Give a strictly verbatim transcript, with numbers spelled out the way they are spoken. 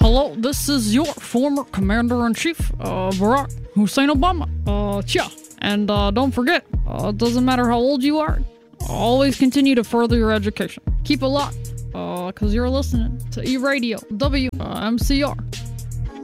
Hello, this is your former Commander-in-Chief, uh, Barack Hussein Obama. Uh, yeah. And uh, don't forget, uh, it doesn't matter how old you are, always continue to further your education. Keep it locked, uh, because you're listening to E-Radio, W M C R.